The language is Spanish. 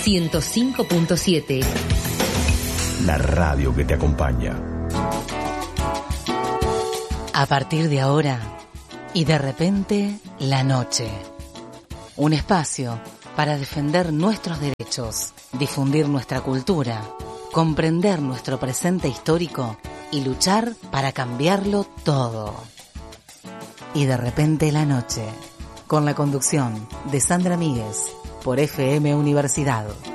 105.7. La radio que te acompaña. A partir de ahora y de repente, la noche. Un espacio para defender nuestros derechos, difundir nuestra cultura, comprender nuestro presente histórico y luchar para cambiarlo todo. Y de repente, la noche. Con la conducción de Sandra Míguez por FM Universidad.